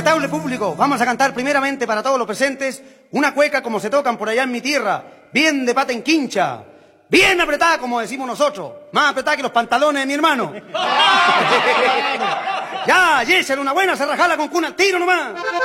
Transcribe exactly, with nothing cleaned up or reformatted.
respetable público, vamos a cantar primeramente para todos los presentes una cueca como se tocan por allá en mi tierra, bien de pata en quincha, bien apretada como decimos nosotros, más apretada que los pantalones de mi hermano. Ya, y échale una buena cerrajala con cuna al tiro nomás.